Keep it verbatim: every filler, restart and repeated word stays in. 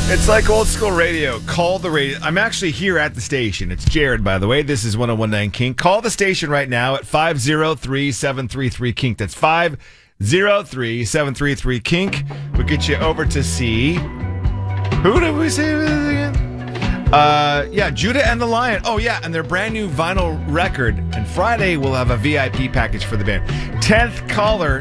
It's like old school radio. Call the radio. I'm actually here at the station. It's Jared, by the way. This is one oh one point nine Kink. Call the station right now at five oh three, seven three three, Kink. That's five oh three, seven three three, Kink. We'll get you over to see... Who did we say again? Uh, yeah, Judah and the Lion. Oh, yeah, and their brand new vinyl record. And Friday, we'll have a V I P package for the band. tenth caller